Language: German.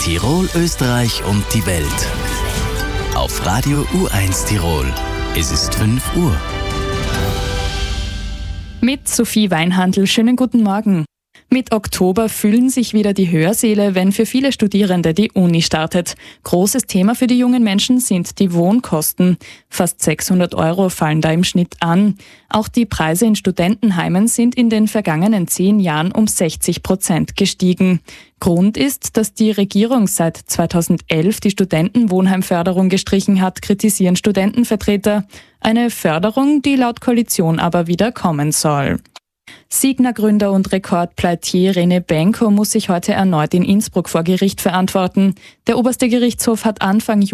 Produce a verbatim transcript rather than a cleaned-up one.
Tirol, Österreich und die Welt. Auf Radio U eins Tirol. Es ist fünf Uhr. Mit Sophie Weinhandl, schönen guten Morgen. Mit Oktober füllen sich wieder die Hörsäle, wenn für viele Studierende die Uni startet. Großes Thema für die jungen Menschen sind die Wohnkosten. Fast sechshundert Euro fallen da im Schnitt an. Auch die Preise in Studentenheimen sind in den vergangenen zehn Jahren um sechzig Prozent gestiegen. Grund ist, dass die Regierung seit zweitausendelf die Studentenwohnheimförderung gestrichen hat, kritisieren Studentenvertreter. Eine Förderung, die laut Koalition aber wieder kommen soll. Signa-Gründer und Rekordpleitier René Benko muss sich heute erneut in Innsbruck vor Gericht verantworten. Der oberste Gerichtshof hat Anfang